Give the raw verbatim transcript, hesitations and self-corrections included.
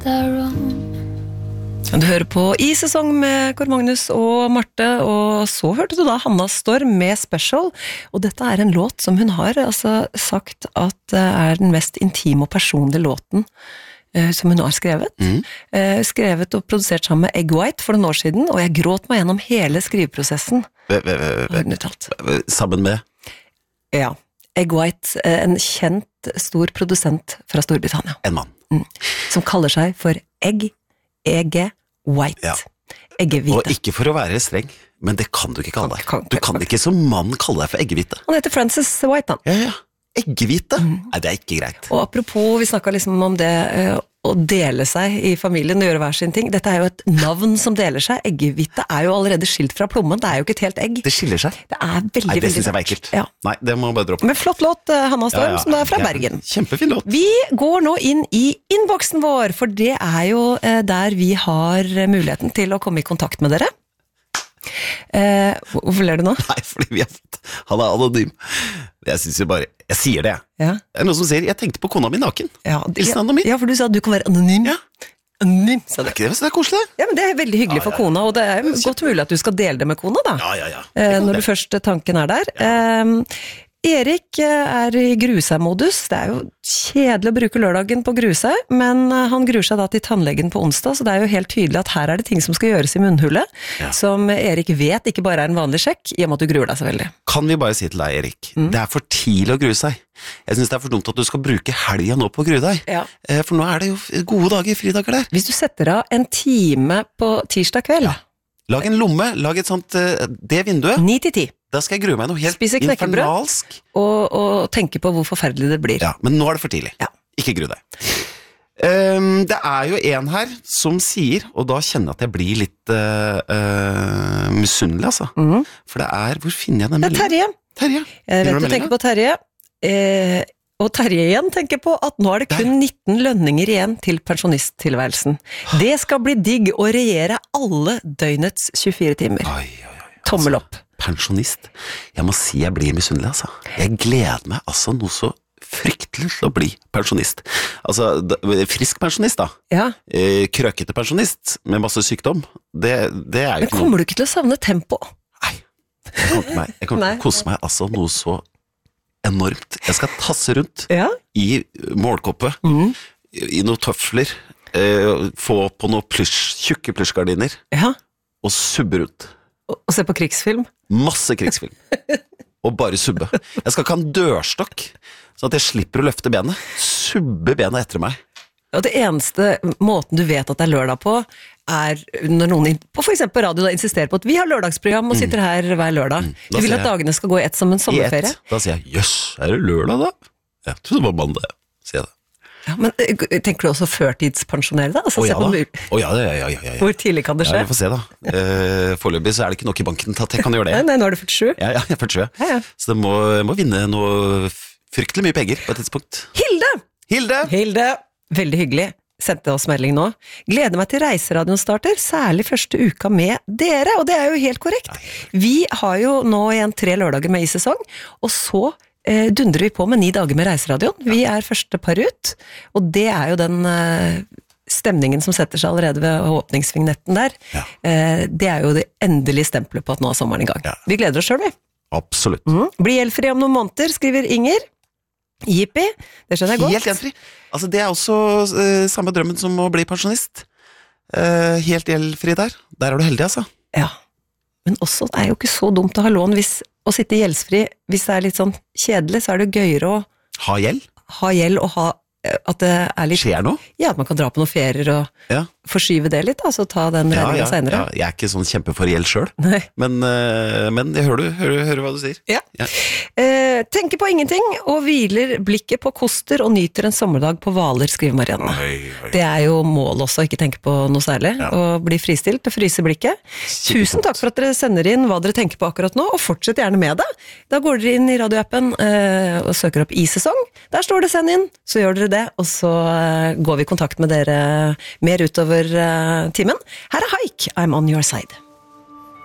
their own. Du hører på I sesong med Kåre Magnus og Marte, og så hørte du da Hanna Storm med Special, og dette er en låt som hun har altså sagt at det er den mest intime og personlige låten uh, som hun har skrevet. Mm. Uh, skrevet og produsert sammen med Egg White for noen år siden, og jeg gråt meg gjennom hele skriveprosessen. V- v- v- Sammen med? Ja, Egg White, uh, en kjent stor produsent fra Storbritannia. En mann. Mm. Som kaller seg for Egg E G White. Ja. Eggehvite. Og ikke for å være streng, men det kan du ikke kalle deg. Kan, kan, du kan ikke som mann kalle deg for eggehvite. Han heter Francis White, han. Ja, ja. Eggehvite? Mm. Nei, det er ikke greit. Og apropos, vi snakket liksom om det uh, å dele seg i familien og gjøre hver sin ting. Dette er jo et navn som deler seg. Eggehvite er jo allerede skilt fra plommen. Det er jo ikke et helt egg. Det skiller seg. Det er veldig, Nei, det veldig synes jeg var ekkelt. Ja. Nei, det må jeg bare droppe. Men flott låt, uh, Hanna Storm, ja, ja. Som er fra ja, Bergen. Kjempefin låt. Vi går nå inn i innboksen vår, for det er jo uh, der vi har muligheten til å komme i kontakt med dere. Uh, hvorfor ler du nå? Nei, fordi vi har fått han er anonym. Jeg synes jo bare, jeg sier det. Ja. Det er noen som sier, jeg tenkte på kona mi naken. Ja, Hilsen anonym. Ja, for du sa at du kan være anonym. Ja. Anonym, sa du. Det er ikke det, så det er koselig. Ja, men det er veldig hyggelig Ja, for ja, ja. kona, og det er jo godt mulig at du skal dele det med kona da. Ja, ja, ja. Eh, når du først tanken er der. Ja. Eh, Erik er i gruseg-modus. Det er jo kjedelig å bruke lørdagen på gruseg, men han gruer seg da til tannlegen på onsdag, så det er jo helt tydelig at her er det ting som skal gjøres i munnhullet, ja. Som Erik vet ikke bare er en vanlig sjekk, i og med at du gruer deg så veldig. Kan vi bare si til deg, Erik, mm. det er for tidlig å grue seg. Jeg synes det er for dumt at du skal bruke helga nå på å grue deg, ja. For nå er det jo gode dager, fridager der. Hvis du setter av en time på tirsdag kveld, ja. Lag en lomme, lag et sånt, det vinduet. ni til ti. Da skal jeg grue meg noe helt infernalsk. Og, og tenke på hvor forferdelig det blir. Ja, men nå er det for tidlig. Ja. Ikke grue deg. Um, det er jo en her som sier, og da kjenner jeg at jeg blir litt uh, uh, misunnelig, altså. Mm. For det er, hvor finner jeg den meldingen? Det er Terje. Terje. Jeg vet du tenker på Terje. Eh, og Terje igjen tenker på at nå er det kun nitten lønninger igjen til pensjonisttilværelsen. Det skal bli digg å regjere alle døgnets tjuefire timer. Oi, oi, oi. Tommel opp. Altså, pensjonist. Jeg må si jeg blir misunnelig, altså. Jeg gleder meg altså noe så fryktelig til å bli pensjonist. Altså, frisk pensjonist da. Ja. Krøkete pensjonist med masse sykdom. Det, det er jo Men kommer noe... du ikke til å savne tempo? Nei. Jeg kommer til, meg. Jeg kommer til å kose meg altså noe så enormt. Jeg skal tasse rundt ja. I målkoppe, mm. I noen tøfler, eh, få på noen plysj, tjukke plysjgardiner, ja. Og subbe rundt. Og, og se på krigsfilm? Masse krigsfilm. Og bare subbe. Jeg skal ikke ha en dørstokk, sånn at jeg slipper å løfte benet. Subbe benet etter meg. Og det eneste måten du vet at det er lørdag på, er når noen på for eksempel radio da insisterer på at vi har lørdagsprogram og sitter her hver lørdag. Mm. Du vil at dagene skal gå i ett som en sommerferie? I ett. Da sier jeg, jøss, er det lørdag da? Jeg tror det var mandag, sier jeg det. Ja, men tenker du også førtidspensjonere da? Altså, oh, ja, se på da. Oh, ja, ja, ja, ja, ja. Hvor tidlig kan det skje? Ja, vi får se da. Uh, foreløpig så er det ikke nok i banken til at jeg kan gjøre det. Nei, nei, nå er du førtisju. Ja, ja, jeg er førtisju. Ja, ja. Så det må, må vinne noe fryktelig mye penger på et tidspunkt. Hilde! Hilde! Hilde! Veldig hyggelig. Sendte oss melding nå. Gleder meg til Reiseradioen starter, særlig første uka med dere, og det er jo helt korrekt. Vi har jo nå igjen tre lørdager med i sesong, og så eh, dundrer vi på med ni dager med Reiseradioen. Vi er første par ut, og det er jo den eh, stemningen som setter seg allerede ved åpningsvignetten der. Ja. Eh, det er jo det endelige stempelet på at nå er sommeren i gang. Ja. Vi gleder oss selv, vi. Absolutt. Mm. Bli gjeldfri om noen måneder, skriver Inger. Jippi, det skjønner jeg godt. Helt gjeldfri. Altså, det er også uh, samme drømmen som å bli pensjonist. Uh, helt gjeldfri der. Der er du heldig, altså. Ja, men også det er jo ikke så dumt å ha lån hvis å sitte gjeldsfri. Hvis det er litt sånn kjedelig, så er det gøyere å ha gjeld. Ha gjeld og ha at det er litt... Skjer noe? Ja, at man kan dra på noen ferier og ja. Forskyve det litt, altså ta den regningen ja, ja, senere. Ja, jeg er ikke sånn kjempe for gjeld selv, men, uh, men jeg hører, du, hører, hører hva du sier. Ja. ja. Eh, tenker på ingenting, og hviler blikket på koster og nyter en sommerdag på Hvaler, skriver Marianne. Oi, oi. Det er jo mål også, ikke tenke på noe særlig, ja. Og bli fristilt og fryse blikket. Tusen takk for at dere sender inn hva dere tenker på akkurat nå, og fortsett gjerne med det. Da går dere inn i radioappen eh, og søker opp i-sesong. Der står det send inn, så gjør dere det, og så går vi i kontakt med dere mer utover uh, timen. Her er Haik, I'm on your side.